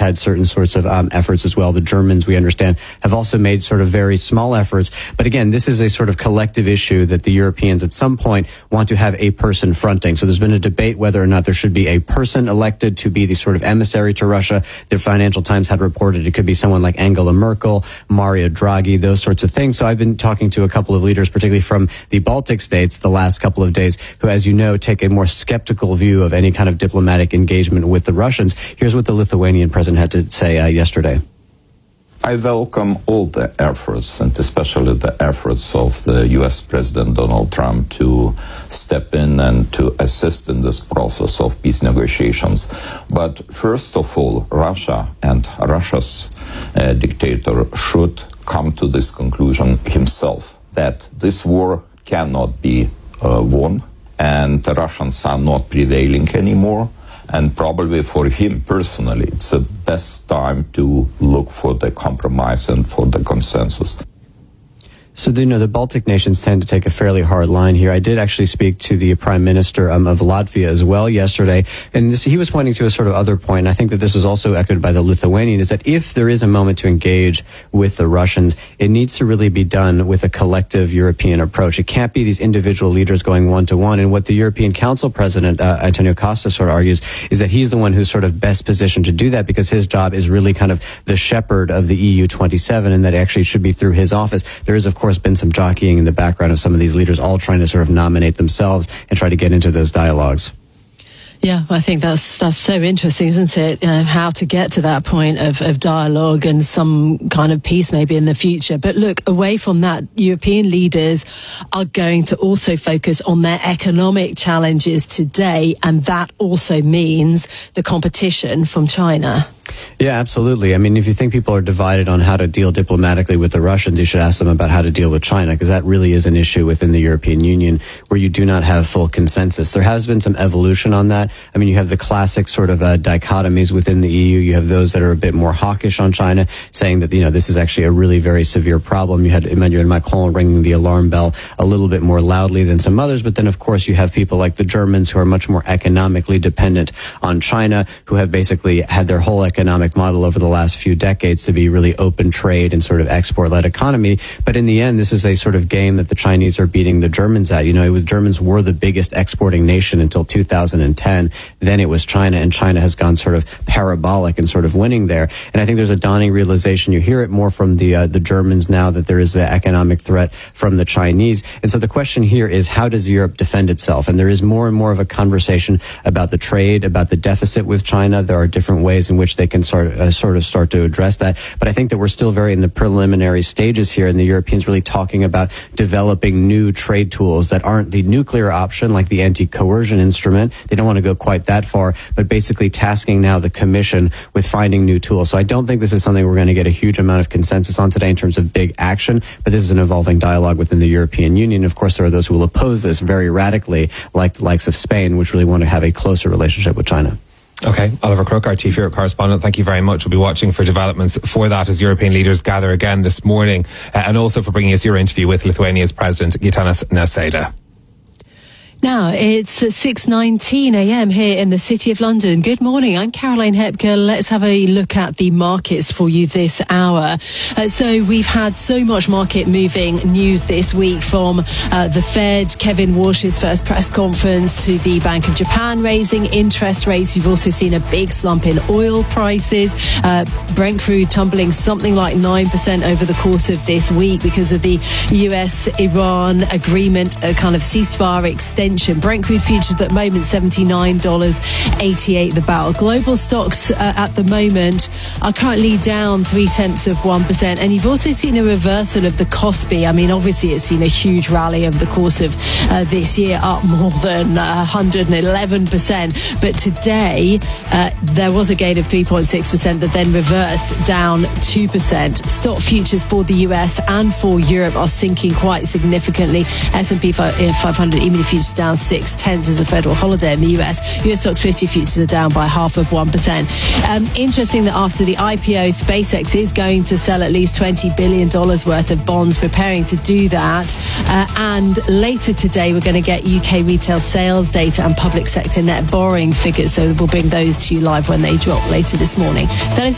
had certain sorts of efforts as well. The Germans, we understand, have also made sort of very small efforts. But again, this is a sort of collective issue that the Europeans at some point want to have a person fronting. So there's been a debate whether or not there should be a person elected to be the sort of emissary to Russia. The Financial Times had reported it could be someone like Angela Merkel, Mario Draghi, those sorts of things. So I've been talking to a couple of leaders, particularly from the Baltic states, the last couple of days, who, as you know, take a more skeptical view of any kind of diplomatic engagement with the Russians. Here's what the Lithuanian president had to say yesterday. I welcome all the efforts, and especially the efforts of the U.S. President Donald Trump to step in and to assist in this process of peace negotiations. But first of all, Russia and Russia's dictator should come to this conclusion himself, that this war cannot be won, and the Russians are not prevailing anymore. And probably for him personally, it's the best time to look for the compromise and for the consensus. So, the Baltic nations tend to take a fairly hard line here. I did actually speak to the Prime Minister of Latvia as well yesterday, and he was pointing to a sort of other point, and I think that this was also echoed by the Lithuanian, is that if there is a moment to engage with the Russians, it needs to really be done with a collective European approach. It can't be these individual leaders going one-to-one, and what the European Council President, Antonio Costa, sort of argues is that he's the one who's sort of best positioned to do that because his job is really kind of the shepherd of the EU 27, and that actually should be through his office. There is, of course, been some jockeying in the background of some of these leaders all trying to sort of nominate themselves and try to get into those dialogues. Yeah, I think that's so interesting, isn't it? How to get to that point of dialogue and some kind of peace maybe in the future. But look, away from that, European leaders are going to also focus on their economic challenges today, and that also means the competition from China. Yeah, absolutely. I mean, if you think people are divided on how to deal diplomatically with the Russians, you should ask them about how to deal with China, because that really is an issue within the European Union where you do not have full consensus. There has been some evolution on that. I mean, you have the classic sort of dichotomies within the EU. You have those that are a bit more hawkish on China, saying that, this is actually a really very severe problem. You had Emmanuel Macron ringing the alarm bell a little bit more loudly than some others. But then, of course, you have people like the Germans who are much more economically dependent on China, who have basically had their whole economic model over the last few decades to be really open trade and sort of export-led economy. But in the end, this is a sort of game that the Chinese are beating the Germans at. The Germans were the biggest exporting nation until 2010. Then it was China, and China has gone sort of parabolic and sort of winning there. And I think there's a dawning realization. You hear it more from the Germans now that there is the economic threat from the Chinese. And so the question here is, how does Europe defend itself? And there is more and more of a conversation about the trade, about the deficit with China. There are different ways in which they can sort of start to address that. But I think that we're still very in the preliminary stages here, and the Europeans really talking about developing new trade tools that aren't the nuclear option, like the anti-coercion instrument. They don't want to go quite that far, but basically tasking now the Commission with finding new tools. So I don't think this is something we're going to get a huge amount of consensus on today in terms of big action, but this is an evolving dialogue within the European Union. Of course, there are those who will oppose this very radically, like the likes of Spain, which really want to have a closer relationship with China. Okay, Oliver Crook, our Chief Europe correspondent, thank you very much. We'll be watching for developments for that as European leaders gather again this morning, and also for bringing us your interview with Lithuania's President Gitanas Nausėda. Now, it's 6:19 a.m. here in the City of London. Good morning, I'm Caroline Hepker. Let's have a look at the markets for you this hour. So we've had so much market moving news this week, from the Fed, Kevin Walsh's first press conference, to the Bank of Japan raising interest rates. You've also seen a big slump in oil prices. Brent crude tumbling something like 9% over the course of this week because of the US-Iran agreement, a kind of ceasefire extension. Brent crude futures at the moment $79.88 the barrel. Global stocks at the moment are currently down 0.3%, and you've also seen a reversal of the Kospi. I mean, obviously it's seen a huge rally over the course of this year, up more than 111%. But today there was a gain of 3.6% that then reversed down 2%. Stock futures for the US and for Europe are sinking quite significantly. S&P 500 E-mini futures down 0.6 as a federal holiday in the US. US Stoxx 50 futures are down by 0.5%. Interesting that after the IPO, SpaceX is going to sell at least $20 billion worth of bonds, preparing to do that. And later today, we're going to get UK retail sales data and public sector net borrowing figures. So we'll bring those to you live when they drop later this morning. That is